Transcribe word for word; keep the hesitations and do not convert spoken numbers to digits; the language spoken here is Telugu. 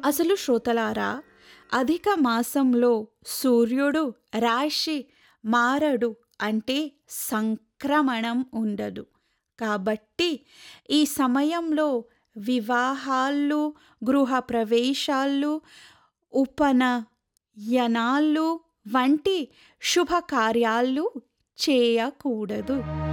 అసలు శ్రోతలారా, అధిక మాసంలో సూర్యుడు రాశి మారడు అంటే సంక్రమణం ఉండదు. కాబట్టి ఈ సమయంలో వివాహాలు, గృహప్రవేశాలు, ఉపనయనాలు వంటి శుభకార్యాలు చేయకూడదు.